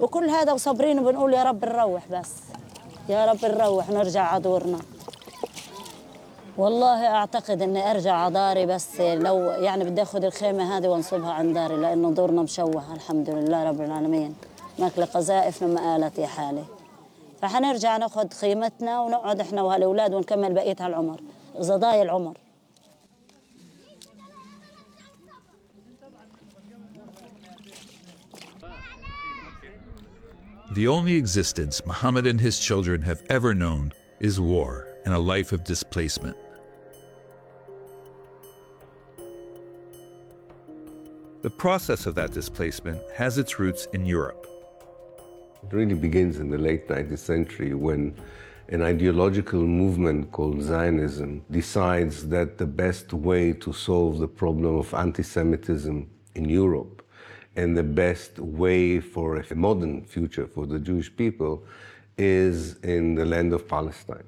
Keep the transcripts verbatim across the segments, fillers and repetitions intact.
وكل هذا وصابرين وبنقول يا رب نروح بس، يا رب نروح نرجع على دورنا. والله أعتقد إني أرجع على داري، بس لو يعني بدي أخذ الخيمة هذه وأنصبها عند داري، لأنه دورنا مشوه الحمد لله رب العالمين، ماكل قذائف مما آلت يا حالي. فحنرجع ناخذ خيمتنا ونقعد إحنا وهالأولاد ونكمل بقية هالعمر إذا ضايع العمر. The only existence Muhammad and his children have ever known is war and a life of displacement. The process of that displacement has its roots in Europe. It really begins in the late nineteenth century when an ideological movement called Zionism decides that the best way to solve the problem of anti-Semitism in Europe and the best way for a modern future for the Jewish people is in the land of Palestine.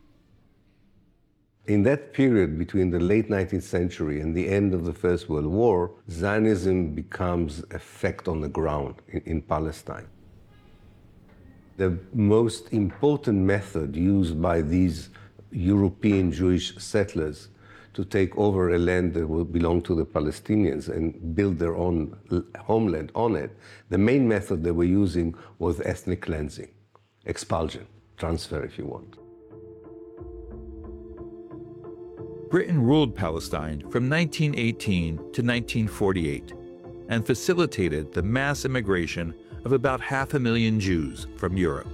In that period between the late nineteenth century and the end of the First World War, Zionism becomes a fact on the ground in, in Palestine. The most important method used by these European Jewish settlers to take over a land that will belong to the Palestinians and build their own homeland on it, the main method they were using was ethnic cleansing, expulsion, transfer if you want. Britain ruled Palestine from nineteen eighteen to nineteen forty-eight and facilitated the mass immigration of about half a million Jews from Europe.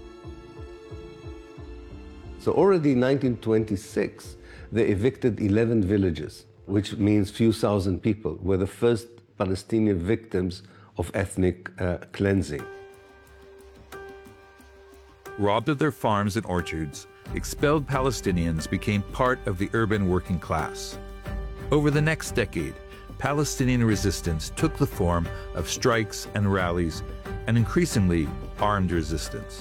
So already in nineteen twenty-six, they evicted eleven villages, which means few thousand people, were the first Palestinian victims of ethnic uh, cleansing. Robbed of their farms and orchards, expelled Palestinians became part of the urban working class. Over the next decade, Palestinian resistance took the form of strikes and rallies, and increasingly armed resistance.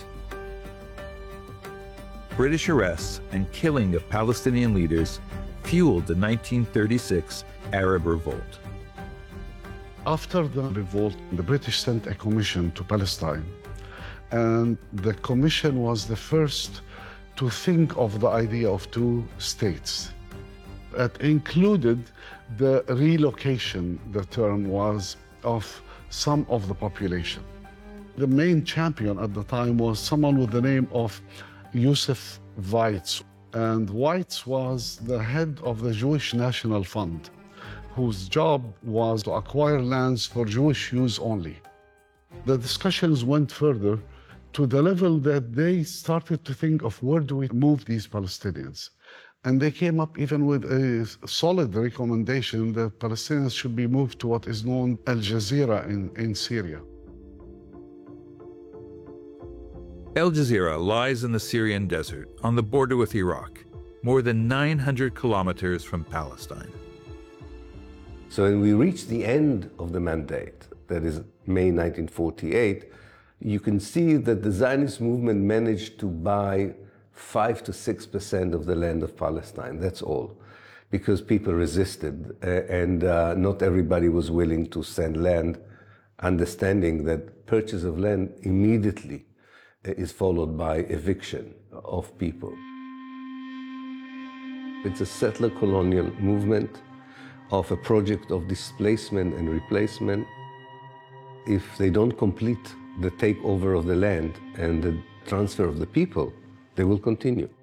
British arrests and killing of Palestinian leaders fueled the nineteen thirty-six Arab Revolt. After the revolt, the British sent a commission to Palestine, and the commission was the first to think of the idea of two states. It included the relocation, the term was, of some of the population. The main champion at the time was someone with the name of Yosef Weitz. And Weitz was the head of the Jewish National Fund, whose job was to acquire lands for Jewish use only. The discussions went further to the level that they started to think of where do we move these Palestinians. And they came up even with a solid recommendation that Palestinians should be moved to what is known Al Jazeera in, in Syria. Al Jazeera lies in the Syrian desert on the border with Iraq, more than nine hundred kilometers from Palestine. So when we reach the end of the mandate, that is May nineteen forty-eight, you can see that the Zionist movement managed to buy five to six percent of the land of Palestine, that's all, because people resisted uh, and uh, not everybody was willing to send land, understanding that purchase of land immediately is followed by eviction of people. It's a settler colonial movement of a project of displacement and replacement. If they don't complete the takeover of the land and the transfer of the people, they will continue.